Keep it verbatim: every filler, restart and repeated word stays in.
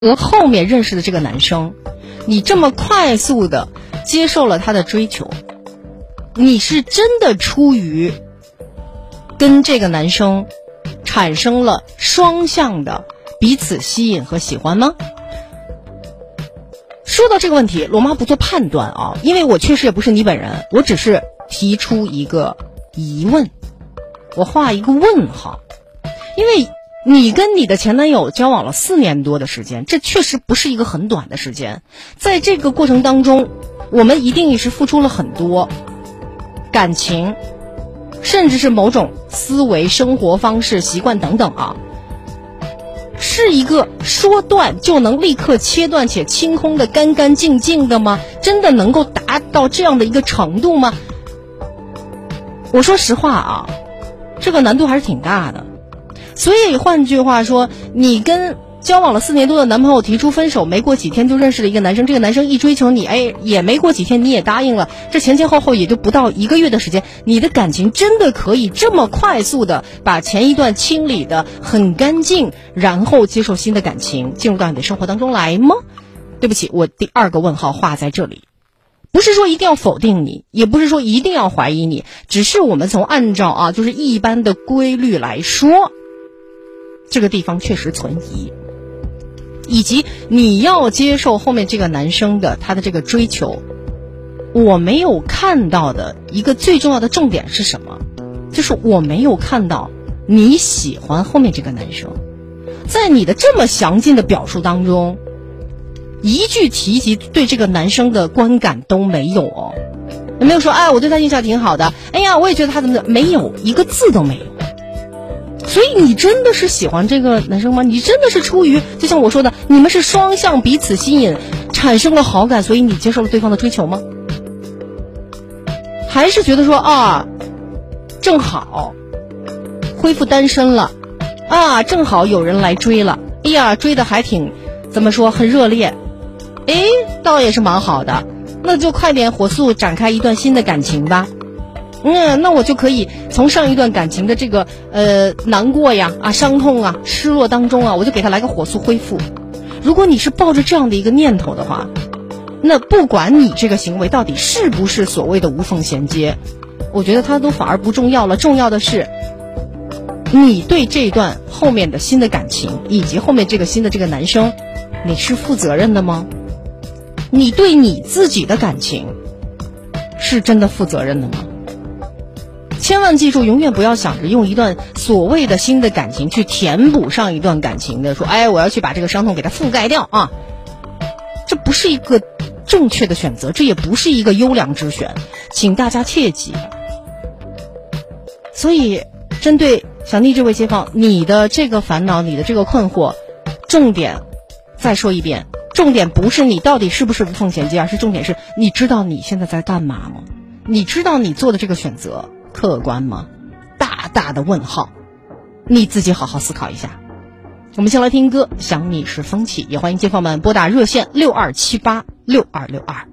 和后面认识的这个男生，你这么快速的接受了他的追求，你是真的出于跟这个男生产生了双向的彼此吸引和喜欢吗？说到这个问题，罗妈不做判断啊，因为我确实也不是你本人，我只是提出一个疑问，我画一个问号。因为你跟你的前男友交往了四年多的时间，这确实不是一个很短的时间，在这个过程当中，我们一定也是付出了很多感情，甚至是某种思维、生活方式、习惯等等啊。是一个说断就能立刻切断且清空的干干净净的吗？真的能够达到这样的一个程度吗？我说实话啊，这个难度还是挺大的。所以换句话说，你跟交往了四年多的男朋友提出分手，没过几天就认识了一个男生，这个男生一追求你，哎，也没过几天你也答应了，这前前后后也就不到一个月的时间，你的感情真的可以这么快速的把前一段清理的很干净，然后接受新的感情进入到你的生活当中来吗？对不起，我第二个问号画在这里。不是说一定要否定你，也不是说一定要怀疑你，只是我们从按照啊就是一般的规律来说，这个地方确实存疑，以及你要接受后面这个男生的他的这个追求，我没有看到的一个最重要的重点是什么？就是我没有看到你喜欢后面这个男生，在你的这么详尽的表述当中，一句提及对这个男生的观感都没有哦，有没有说哎我对他印象挺好的，哎呀我也觉得他怎么怎么，没有一个字都没有。所以你真的是喜欢这个男生吗？你真的是出于就像我说的，你们是双向彼此吸引，产生了好感，所以你接受了对方的追求吗？还是觉得说啊，正好恢复单身了啊，正好有人来追了，哎呀追的还挺怎么说很热烈，哎倒也是蛮好的，那就快点火速展开一段新的感情吧。嗯，那我就可以从上一段感情的这个呃难过呀啊伤痛啊失落当中啊，我就给他来个火速恢复。如果你是抱着这样的一个念头的话，那不管你这个行为到底是不是所谓的无缝衔接，我觉得它都反而不重要了。重要的是你对这段后面的新的感情以及后面这个新的这个男生，你是负责任的吗？你对你自己的感情是真的负责任的吗？千万记住，永远不要想着用一段所谓的新的感情去填补上一段感情的，说哎我要去把这个伤痛给它覆盖掉啊，这不是一个正确的选择，这也不是一个优良之选，请大家切记。所以针对小妮这位街坊，你的这个烦恼，你的这个困惑，重点再说一遍，重点不是你到底是不是无缝衔接，而是重点是你知道你现在在干嘛吗？你知道你做的这个选择客观吗？大大的问号，你自己好好思考一下。我们先来听歌，想你是风起，也欢迎街坊们拨打热线六二七八六二六二。